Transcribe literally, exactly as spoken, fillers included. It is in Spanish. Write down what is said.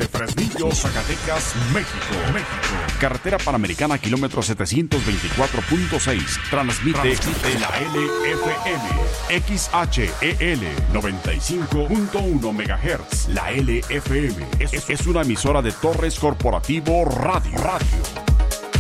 de Fresnillo, Zacatecas, México. México. Carretera Panamericana, kilómetro setecientos veinticuatro punto seis. Transmite, Transmite la L F M. X H E L noventa y cinco punto uno megahertz. La L F M es, es una emisora de Torres Corporativo Radio. Radio.